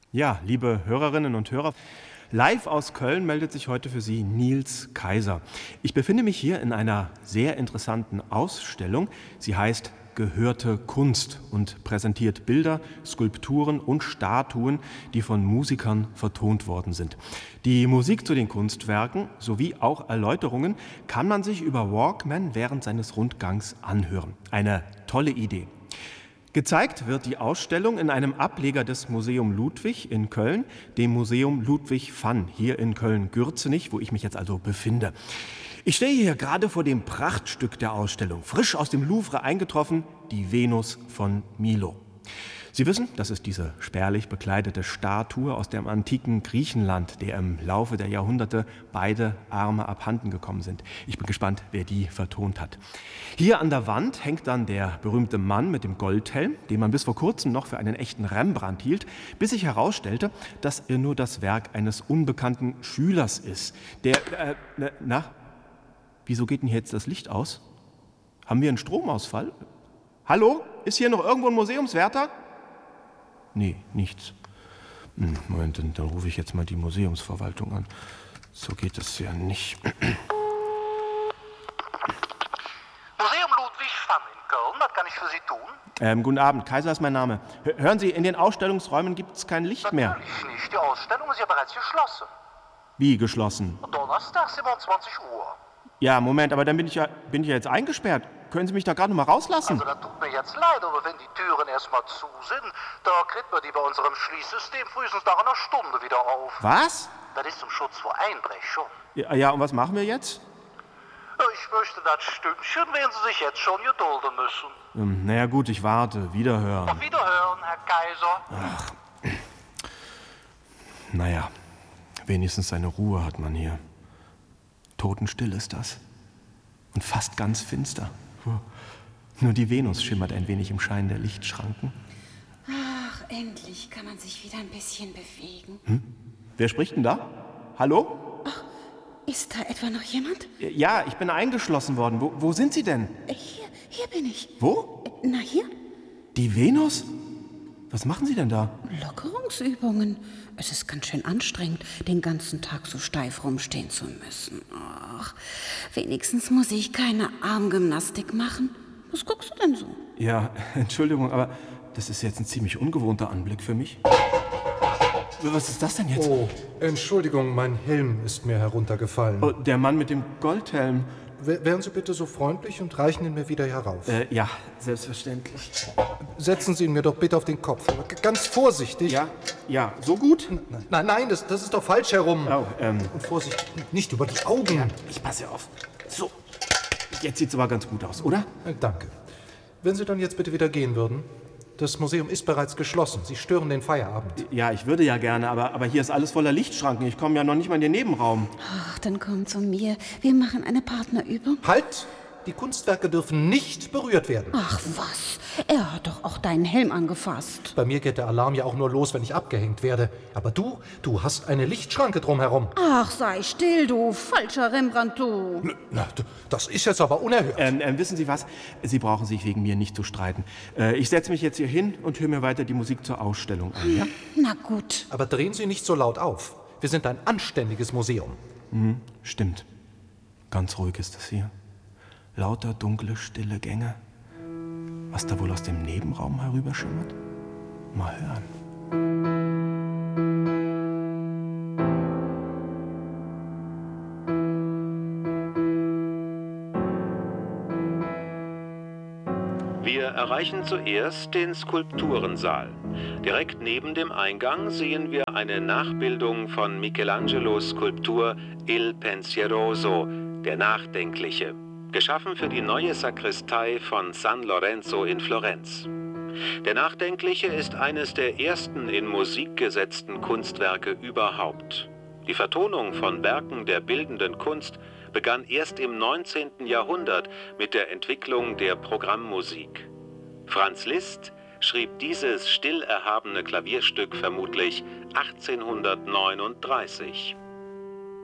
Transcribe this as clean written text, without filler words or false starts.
Ja, liebe Hörerinnen und Hörer, live aus Köln meldet sich heute für Sie Nils Kaiser. Ich befinde mich hier in einer sehr interessanten Ausstellung. Sie heißt Gehörte Kunst und präsentiert Bilder, Skulpturen und Statuen, die von Musikern vertont worden sind. Die Musik zu den Kunstwerken sowie auch Erläuterungen kann man sich über Walkman während seines Rundgangs anhören. Eine tolle Idee. Gezeigt wird die Ausstellung in einem Ableger des Museum Ludwig in Köln, dem Museum Ludwig van, hier in Köln-Gürzenich, wo ich mich jetzt also befinde. Ich stehe hier gerade vor dem Prachtstück der Ausstellung, frisch aus dem Louvre eingetroffen, die Venus von Milo. Sie wissen, das ist diese spärlich bekleidete Statue aus dem antiken Griechenland, der im Laufe der Jahrhunderte beide Arme abhanden gekommen sind. Ich bin gespannt, wer die vertont hat. Hier an der Wand hängt dann der berühmte Mann mit dem Goldhelm, den man bis vor kurzem noch für einen echten Rembrandt hielt, bis sich herausstellte, dass er nur das Werk eines unbekannten Schülers ist. Wieso geht denn hier jetzt das Licht aus? Haben wir einen Stromausfall? Hallo? Ist hier noch irgendwo ein Museumswärter? Nee, nichts. Moment, dann rufe ich jetzt mal die Museumsverwaltung an. So geht es ja nicht. Museum Ludwig van in Köln, was kann ich für Sie tun? Guten Abend, Kaiser ist mein Name. Hören Sie, in den Ausstellungsräumen gibt es kein Licht mehr. Natürlich nicht, die Ausstellung ist ja bereits geschlossen. Wie geschlossen? Donnerstag, 27 Uhr. Ja, Moment, aber dann bin ich ja jetzt eingesperrt. Können Sie mich da gerade noch mal rauslassen? Also, das tut mir jetzt leid, aber wenn die Türen erstmal zu sind, da kriegt man die bei unserem Schließsystem frühestens nach einer Stunde wieder auf. Was? Das ist zum Schutz vor Einbrechern. Ja, und was machen wir jetzt? Ich fürchte, das Stündchen werden Sie sich jetzt schon gedulden müssen. Naja gut, ich warte. Wiederhören. Auf Wiederhören, Herr Kaiser. Ach. Naja, wenigstens seine Ruhe hat man hier. Totenstill ist das. Und fast ganz finster. Nur die Venus schimmert ein wenig im Schein der Lichtschranken. Ach, endlich kann man sich wieder ein bisschen bewegen. Wer spricht denn da? Hallo? Ach, ist da etwa noch jemand? Ja, ich bin eingeschlossen worden. Wo sind Sie denn? Hier bin ich. Wo? Na, hier. Die Venus? Was machen Sie denn da? Lockerungsübungen. Es ist ganz schön anstrengend, den ganzen Tag so steif rumstehen zu müssen. Ach, wenigstens muss ich keine Armgymnastik machen. Was guckst du denn so? Ja, Entschuldigung, aber das ist jetzt ein ziemlich ungewohnter Anblick für mich. Was ist das denn jetzt? Oh, Entschuldigung, mein Helm ist mir heruntergefallen. Oh, der Mann mit dem Goldhelm. Wären Sie bitte so freundlich und reichen ihn mir wieder herauf. Ja, selbstverständlich. Setzen Sie ihn mir doch bitte auf den Kopf. Aber ganz vorsichtig. Ja, so gut? Nein, das ist doch falsch herum. Oh, Und Vorsicht, nicht über die Augen. Ja, ich passe auf. So, jetzt sieht's aber ganz gut aus, oder? Danke. Wenn Sie dann jetzt bitte wieder gehen würden. Das Museum ist bereits geschlossen. Sie stören den Feierabend. Ja, ich würde ja gerne, aber hier ist alles voller Lichtschranken. Ich komme ja noch nicht mal in den Nebenraum. Ach, dann komm zu mir. Wir machen eine Partnerübung. Halt! Die Kunstwerke dürfen nicht berührt werden. Ach was, er hat doch auch deinen Helm angefasst. Bei mir geht der Alarm ja auch nur los, wenn ich abgehängt werde. Aber du hast eine Lichtschranke drumherum. Ach, sei still, du falscher Rembrandt, du. Na, das ist jetzt aber unerhört. Wissen Sie was? Sie brauchen sich wegen mir nicht zu streiten. Ich setze mich jetzt hier hin und höre mir weiter die Musik zur Ausstellung an, ja? Na gut. Aber drehen Sie nicht so laut auf. Wir sind ein anständiges Museum. Stimmt. Ganz ruhig ist es hier. Lauter dunkle, stille Gänge. Was da wohl aus dem Nebenraum herüberschimmert? Mal hören. Wir erreichen zuerst den Skulpturensaal. Direkt neben dem Eingang sehen wir eine Nachbildung von Michelangelos Skulptur Il Pensieroso, der Nachdenkliche, geschaffen für die neue Sakristei von San Lorenzo in Florenz. Der Nachdenkliche ist eines der ersten in Musik gesetzten Kunstwerke überhaupt. Die Vertonung von Werken der bildenden Kunst begann erst im 19. Jahrhundert mit der Entwicklung der Programmmusik. Franz Liszt schrieb dieses still erhabene Klavierstück vermutlich 1839.